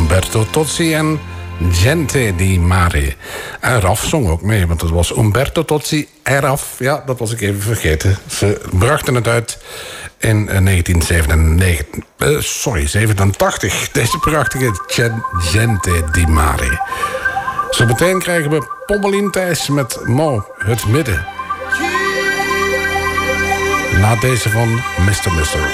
Umberto Tozzi en Gente di Mare. En Raf zong ook mee, want het was Umberto Tozzi en Raf. Ja, dat was ik even vergeten. Ze brachten het uit in 1987. Deze prachtige Gente di Mare. Zo meteen krijgen we Pommelien Thijs met Mo, het midden. Na deze van Mr.